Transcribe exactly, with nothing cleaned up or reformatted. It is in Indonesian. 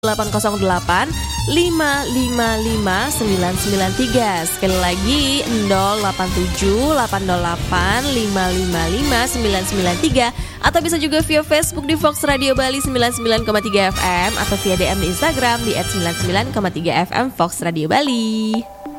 delapan nol delapan lima lima lima sembilan sembilan tiga. Sekali lagi nol delapan tujuh delapan nol delapan lima lima lima sembilan sembilan tiga. Atau bisa juga via Facebook di Fox Radio Bali sembilan puluh sembilan koma tiga F M, atau via D M di Instagram di et sembilan puluh sembilan koma tiga F M Fox Radio Bali.